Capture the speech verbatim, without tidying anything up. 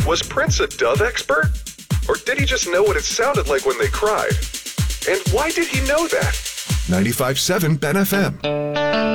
Was Prince a dove expert? Or did he just know what it sounded like when they cried? And why did he know that? ninety-five point seven Ben F M.